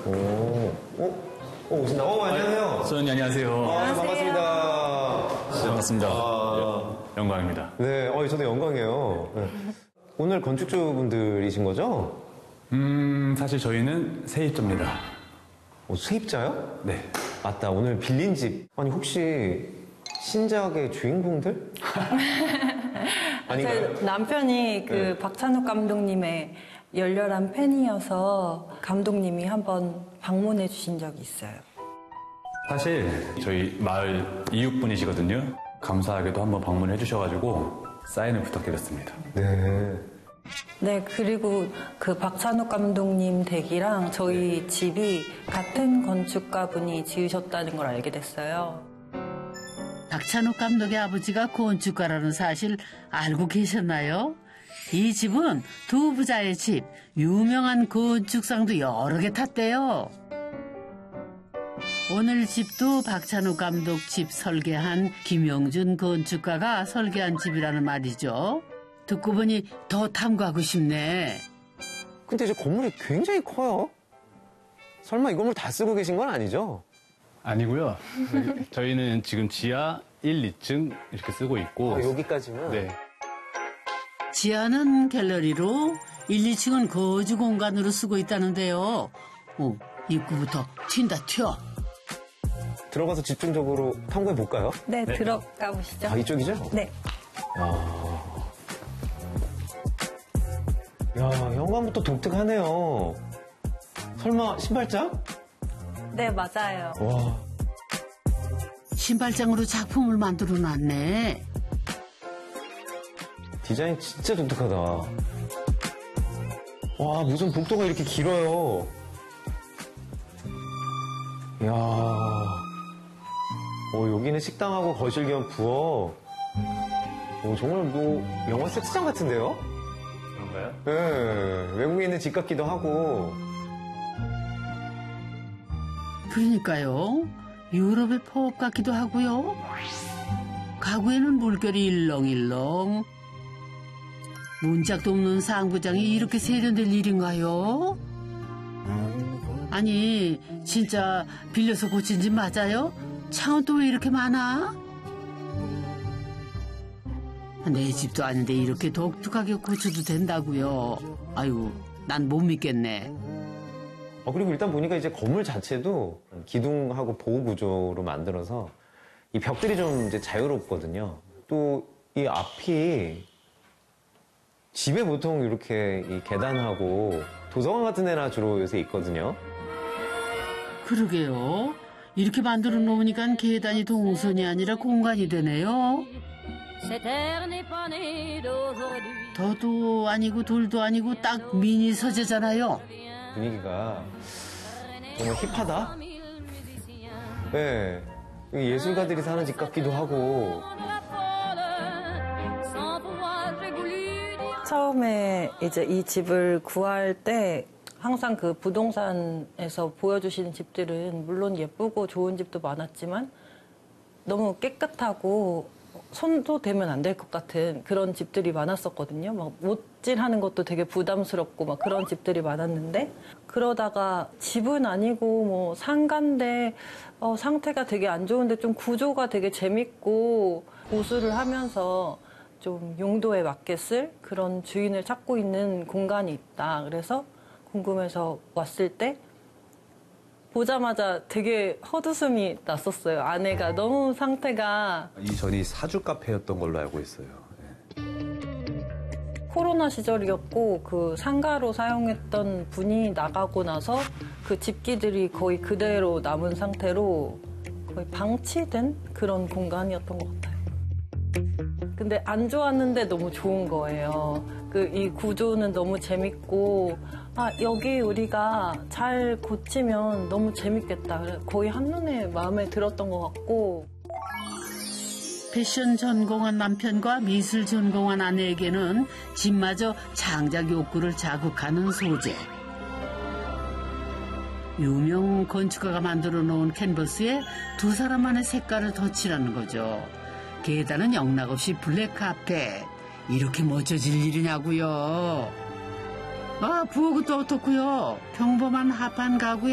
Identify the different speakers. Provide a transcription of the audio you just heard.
Speaker 1: 오신다. 안녕하세요.
Speaker 2: 소연이 안녕하세요.
Speaker 1: 반갑습니다.
Speaker 2: 반갑습니다. 영광입니다.
Speaker 1: 네, 저도 영광이에요. 네. 오늘 건축주분들이신 거죠?
Speaker 2: 사실 저희는 세입자입니다.
Speaker 1: 세입자요?
Speaker 2: 네.
Speaker 1: 맞다. 오늘 빌린 집. 아니, 혹시 신작의 주인공들? 아닌가요?
Speaker 3: 제 남편이 그 박찬욱 감독님의 열렬한 팬이어서 감독님이 한번 방문해 주신 적이 있어요.
Speaker 2: 사실 저희 마을 이웃분이시거든요. 감사하게도 한번 방문해 주셔가지고 사인을 부탁드렸습니다.
Speaker 1: 네.
Speaker 3: 네, 그리고 그 박찬욱 감독님 댁이랑 저희 집이 같은 건축가분이 지으셨다는 걸 알게 됐어요.
Speaker 4: 박찬욱 감독의 아버지가 건축가라는 사실 알고 계셨나요? 이 집은 두 부자의 집, 유명한 건축상도 여러 개 탔대요. 오늘 집도 박찬욱 감독 집 설계한 김영준 건축가가 설계한 집이라는 말이죠. 듣고 보니 더 탐구하고 싶네.
Speaker 1: 근데 이제 건물이 굉장히 커요. 설마 이 건물 다 쓰고 계신 건 아니죠?
Speaker 5: 아니고요. 저희는 지금 지하 1, 2층 이렇게 쓰고 있고.
Speaker 1: 여기까지는?
Speaker 5: 네.
Speaker 4: 지하는 갤러리로 1, 2층은 거주 공간으로 쓰고 있다는데요. 입구부터 튄다 튀어.
Speaker 1: 들어가서 집중적으로 탐구해 볼까요?
Speaker 3: 네, 들어가 보시죠.
Speaker 1: 이쪽이죠?
Speaker 3: 네.
Speaker 1: 야, 현관부터 독특하네요. 설마 신발장?
Speaker 3: 네, 맞아요.
Speaker 1: 와.
Speaker 4: 신발장으로 작품을 만들어 놨네.
Speaker 1: 디자인 진짜 독특하다. 와, 무슨 복도가 이렇게 길어요. 이야. 여기는 식당하고 거실 겸 부엌. 정말 영화 세트장 같은데요?
Speaker 2: 그런가요?
Speaker 1: 네, 외국에 있는 집 같기도 하고.
Speaker 4: 그러니까요. 유럽의 포업 같기도 하고요. 가구에는 물결이 일렁일렁. 문짝도 없는 상부장이 이렇게 세련될 일인가요? 아니, 진짜 빌려서 고친 집 맞아요? 창은 또 왜 이렇게 많아? 내 집도 아닌데 이렇게 독특하게 고쳐도 된다고요. 아유, 난 못 믿겠네.
Speaker 1: 그리고 일단 보니까 이제 건물 자체도 기둥하고 보호 구조로 만들어서 이 벽들이 좀 이제 자유롭거든요. 또 이 앞이 집에 보통 이렇게 이 계단하고 도서관 같은 데나 주로 요새 있거든요.
Speaker 4: 그러게요. 이렇게 만들어 놓으니까 계단이 동선이 아니라 공간이 되네요. 더도 아니고 돌도 아니고 딱 미니 서재잖아요.
Speaker 1: 분위기가 정말 힙하다? 네. 예술가들이 사는 집 같기도 하고.
Speaker 3: 처음에 이제 이 집을 구할 때 항상 그 부동산에서 보여주시는 집들은 물론 예쁘고 좋은 집도 많았지만 너무 깨끗하고 손도 대면 안 될 것 같은 그런 집들이 많았었거든요. 막 못질하는 것도 되게 부담스럽고 막 그런 집들이 많았는데 그러다가 집은 아니고 뭐 상가인데 상태가 되게 안 좋은데 좀 구조가 되게 재밌고 보수를 하면서 좀 용도에 맞게 쓸 그런 주인을 찾고 있는 공간이 있다. 그래서 궁금해서 왔을 때 보자마자 되게 헛웃음이 났었어요. 아내가 너무 상태가
Speaker 6: 이전이 사주 카페였던 걸로 알고 있어요.
Speaker 3: 코로나 시절이었고 그 상가로 사용했던 분이 나가고 나서 그 집기들이 거의 그대로 남은 상태로 거의 방치된 그런 공간이었던 것 같아요. 근데 안 좋았는데 너무 좋은 거예요. 이 구조는 너무 재밌고 여기 우리가 잘 고치면 너무 재밌겠다. 거의 한눈에 마음에 들었던 것 같고.
Speaker 4: 패션 전공한 남편과 미술 전공한 아내에게는 집마저 창작 욕구를 자극하는 소재. 유명 건축가가 만들어 놓은 캔버스에 두 사람만의 색깔을 덧칠하는 거죠. 계단은 영락없이 블랙 카펫. 이렇게 멋져질 일이냐고요. 부엌은 또 어떻고요? 평범한 합판 가구에